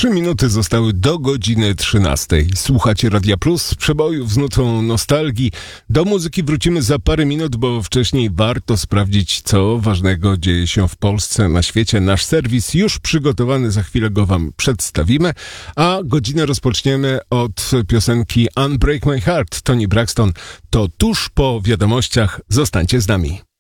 3 minuty zostały do godziny 13. Słuchacie Radia Plus, przebojów z nutą nostalgii. Do muzyki wrócimy za parę minut, bo wcześniej warto sprawdzić, co ważnego dzieje się w Polsce, na świecie. Nasz serwis już przygotowany, za chwilę go wam przedstawimy, a godzinę rozpoczniemy od piosenki Unbreak My Heart, Toni Braxton. To tuż po wiadomościach. Zostańcie z nami.